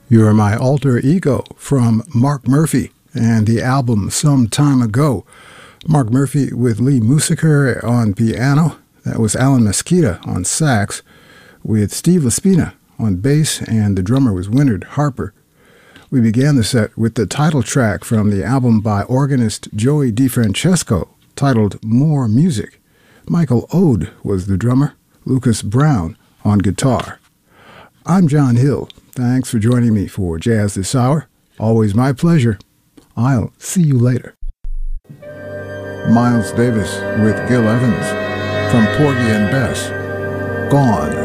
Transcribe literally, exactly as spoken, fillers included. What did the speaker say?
You're My Alter Ego from Mark Murphy and the album Some Time Ago. Mark Murphy with Lee Musiker on piano. That was Alan Mesquita on sax with Steve Laspina on bass, and the drummer was Wynard Harper. We began the set with the title track from the album by organist Joey DeFrancesco titled More Music. Michael Ode was the drummer, Lucas Brown on guitar. I'm John Hill. Thanks for joining me for Jazz This Hour. Always my pleasure. I'll see you later. Miles Davis with Gil Evans from Porgy and Bess. Gone.